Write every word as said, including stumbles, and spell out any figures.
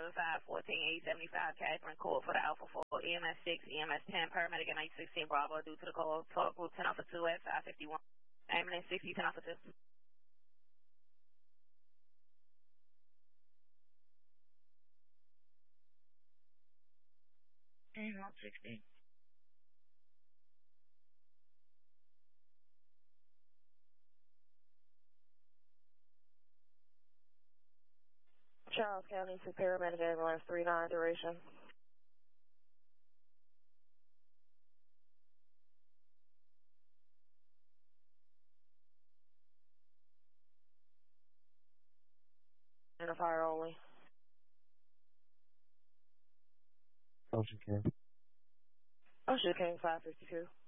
seven five, one four eight seven five, Catherine Court for the Alpha four, E M S six, E M S ten, paramedic at eight sixteen Bravo due to the call. Talk group ten Alpha two at five fifty-one. Ambulance sixty, ten Alpha two. one sixty. Charles County to paramedic ambulance three nine duration. And a fire only. Ocean King. Ocean King five fifty-two.